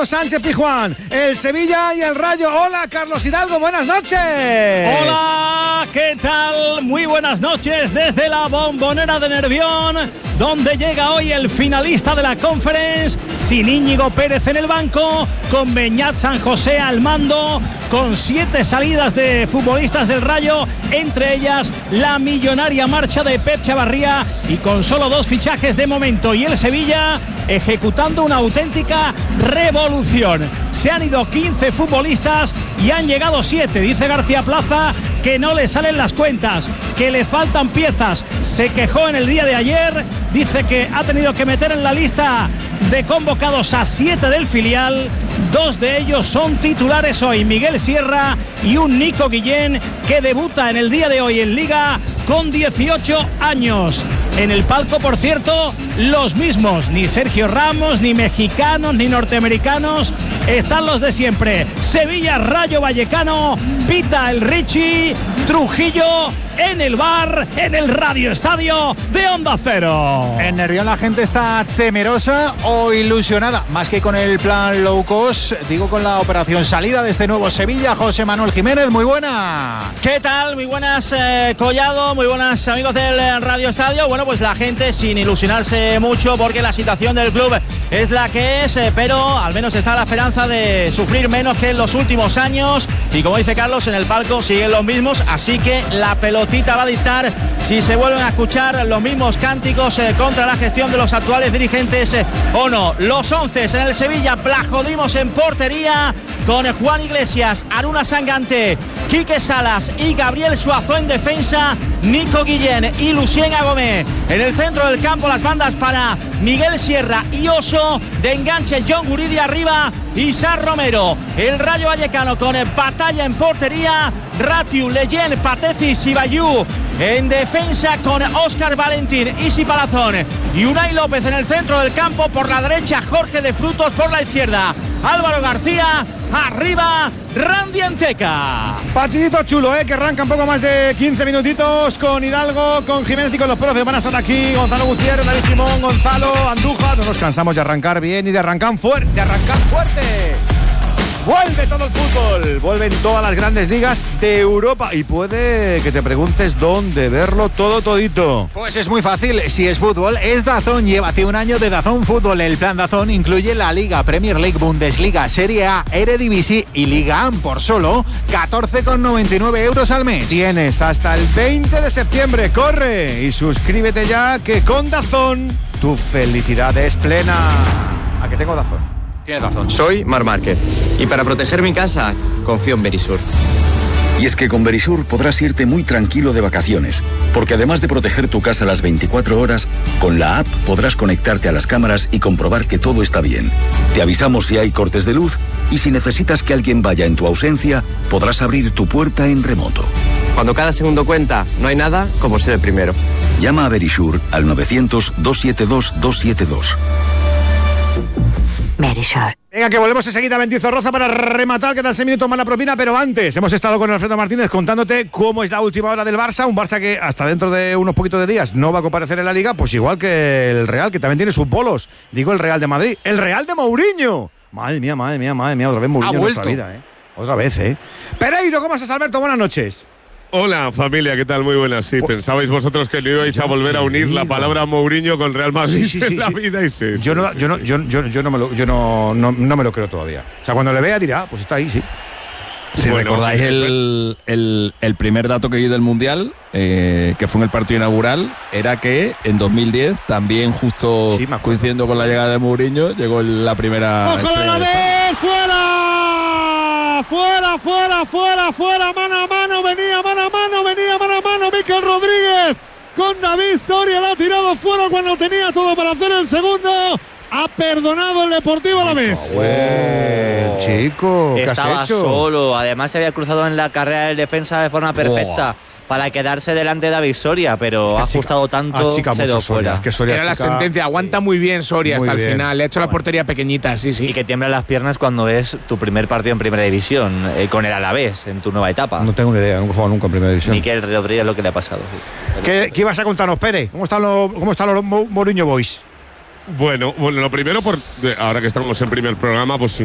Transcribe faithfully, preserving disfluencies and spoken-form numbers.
Carlos Sánchez Pizjuán, el Sevilla y el Rayo. Hola, Carlos Hidalgo, buenas noches. Hola, ¿qué tal? Muy buenas noches desde la Bombonera de Nervión, donde llega hoy el finalista de la Conference, sin Íñigo Pérez en el banco, con Beñat San José al mando, con siete salidas de futbolistas del Rayo, entre ellas la millonaria marcha de Pep Chavarría, y con solo dos fichajes de momento, y el Sevilla ejecutando una auténtica revolución. Se han ido quince futbolistas y han llegado siete. Dice García Plaza que no le salen las cuentas, que le faltan piezas. Se quejó en el día de ayer, dice que ha tenido que meter en la lista de convocados a siete del filial. Dos de ellos son titulares hoy, Miguel Sierra y un Nico Guillén, que debuta en el día de hoy en Liga con dieciocho años. En el palco, por cierto, los mismos, ni Sergio Ramos, ni mexicanos, ni norteamericanos, están los de siempre. Sevilla, Rayo Vallecano, pita el Richie, Trujillo en el bar, en el Radio Estadio de Onda Cero. En Nervión la gente está temerosa o ilusionada, más que con el plan low cost, digo con la operación salida de este nuevo Sevilla. José Manuel Jiménez, muy buena. ¿Qué tal? Muy buenas, eh, Collado, muy buenas amigos del eh, Radio Estadio. Bueno, pues la gente sin ilusionarse mucho, porque la situación del club es la que es, eh, pero al menos está la esperanza de sufrir menos que en los últimos años, y como dice Carlos, en el palco siguen los mismos, así que la pelotita va a dictar si se vuelven a escuchar los mismos cánticos eh, contra la gestión de los actuales dirigentes eh, o no. Los once en el Sevilla: Blajodimos en portería, con Juan Iglesias, Aruna Sangante, Quique Salas y Gabriel Suazo en defensa, Nico Guillén y Lucien Agomé en el centro del campo, las bandas para Miguel Sierra y Oso, de enganche John Guridi arriba, Isar Romero. El Rayo Vallecano con batalla en portería, Ratiu, Leyen, Patecis y Bayú en defensa, con Óscar Valentín, Isi Palazón y Unai López en el centro del campo. Por la derecha, Jorge de Frutos; por la izquierda, Álvaro García; arriba, Randy Anteca. Partidito chulo, ¿eh? Que arranca un poco más de quince minutitos, con Hidalgo, con Jiménez y con los profes. Van a estar aquí Gonzalo Gutiérrez, David Simón, Gonzalo, Andújar. No nos cansamos de arrancar bien y de arrancar fuerte, de arrancar fuerte. Vuelve todo el fútbol, vuelven todas las grandes ligas de Europa, y puede que te preguntes dónde verlo todo todito. Pues es muy fácil, si es fútbol, es DAZN. Llévate un año de DAZN Fútbol. El plan DAZN incluye la Liga, Premier League, Bundesliga, Serie A, Eredivisie y Liga A por solo catorce con noventa y nueve euros al mes. Tienes hasta el veinte de septiembre, corre y suscríbete ya, que con DAZN tu felicidad es plena. ¿A que tengo DAZN? Tienes razón. Soy Mar Márquez, y para proteger mi casa confío en Verisur. Y es que con Verisur podrás irte muy tranquilo de vacaciones, porque además de proteger tu casa las veinticuatro horas, con la app podrás conectarte a las cámaras y comprobar que todo está bien. Te avisamos si hay cortes de luz, y si necesitas que alguien vaya en tu ausencia, podrás abrir tu puerta en remoto. Cuando cada segundo cuenta, no hay nada como ser el primero. Llama a Verisur al novecientos, doscientos setenta y dos, doscientos setenta y dos. Verisur. Venga, que volvemos enseguida a Mendizorroza para rematar, que dan seis minutos más la propina, pero antes hemos estado con Alfredo Martínez contándote cómo es la última hora del Barça, un Barça que hasta dentro de unos poquitos de días no va a comparecer en la Liga, pues igual que el Real, que también tiene sus bolos. Digo el Real de Madrid, el Real de Mourinho. Madre mía, madre mía, madre mía, otra vez Mourinho en nuestra vida, ¿eh? Otra vez, ¿eh? Pereiro, ¿cómo estás, Alberto? Buenas noches. Hola familia, ¿qué tal? Muy buenas. Sí, pues, pensabais vosotros que no ibais a volver a unir la palabra Mourinho con Real Madrid sí, sí, sí, en la sí. vida y sí, yo, sí, no, sí, yo, sí. No, yo, yo, yo no me lo, yo no, no, no me lo creo todavía. O sea, cuando le vea dirá, ah, pues está ahí, sí. Si bueno, recordáis el, el, el primer dato que vi del Mundial, eh, que fue en el partido inaugural, era que en dos mil diez, también justo sí, coincidiendo con la llegada de Mourinho, llegó la primera... ¡Ojo la vez! ¡Fuera! ¡Fuera, fuera, fuera, fuera! ¡Mano a mano! ¡Venía mano a mano! ¡Venía mano a mano! ¡Mikel Rodríguez! Con David Soria, la ha tirado fuera cuando tenía todo para hacer el segundo. Ha perdonado el Deportivo Alavés. Oh, chico, ¿qué Estaba has hecho? solo. Además se había cruzado en la carrera del defensa de forma perfecta. Oh. Para quedarse delante de David Soria, pero ha ajustado tanto, se dio fuera. Que Soria Era la chica, sentencia, aguanta muy bien Soria muy hasta bien. el final, le ha hecho la portería pequeñita, sí, sí. Y que tiemblan las piernas cuando es tu primer partido en Primera División, eh, con el Alavés, en tu nueva etapa. No tengo ni idea, nunca he jugado nunca en Primera División. Mikel Rodríguez lo que le ha pasado. Sí. ¿Qué, ¿Qué ibas a contarnos, Pérez? ¿Cómo están los, cómo están los Mourinho Boys? Bueno, bueno, lo primero, por ahora que estamos en primer programa, pues